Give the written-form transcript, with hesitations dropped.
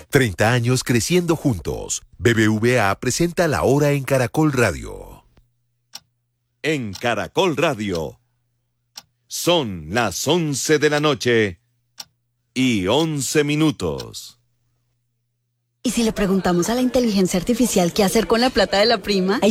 30 años creciendo juntos. BBVA presenta La Hora en Caracol Radio. En Caracol Radio. Son las 11 de la noche y 11 minutos. ¿Y si le preguntamos a la inteligencia artificial qué hacer con la plata de la prima?